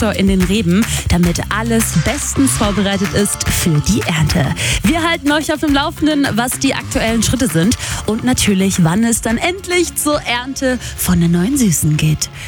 Traktor in den Reben, damit alles bestens vorbereitet ist für die Ernte. Wir halten euch auf dem Laufenden, was die aktuellen Schritte sind und natürlich, wann es dann endlich zur Ernte von den neuen Süßen geht.